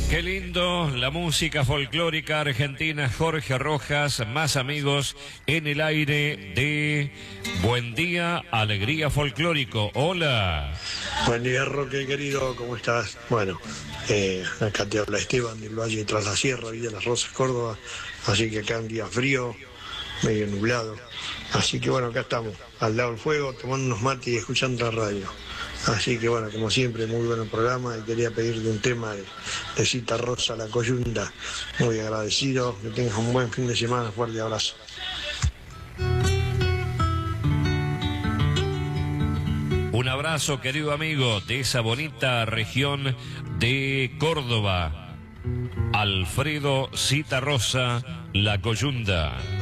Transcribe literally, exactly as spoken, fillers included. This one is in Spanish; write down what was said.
Qué lindo, la música folclórica argentina. Jorge Rojas, más amigos en el aire de Buen Día, Alegría Folclórico. Hola. Buen día, Roque, querido, ¿cómo estás? Bueno, eh, acá te habla Esteban del Valle Tras la Sierra, Villa Las Rosas, Córdoba. Así que acá un día frío, medio nublado. Así que bueno, acá estamos, al lado del fuego, tomando unos mates y escuchando la radio. Así que bueno, como siempre, muy buen programa y quería pedirte un tema de, de Cita Rosa, La Coyunda. Muy agradecido, que tengas un buen fin de semana, fuerte abrazo. Un abrazo, querido amigo, de esa bonita región de Córdoba. Alfredo Cita Rosa, La Coyunda.